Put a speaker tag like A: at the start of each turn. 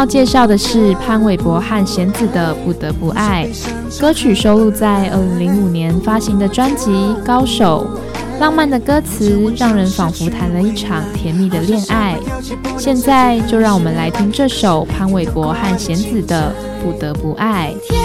A: 要介绍的是潘玮柏和弦子的《不得不爱》，歌曲收录在2005年发行的专辑《高手》。浪漫的歌词让人仿佛谈了一场甜蜜的恋爱。现在就让我们来听这首潘玮柏和弦子的《不得不爱》。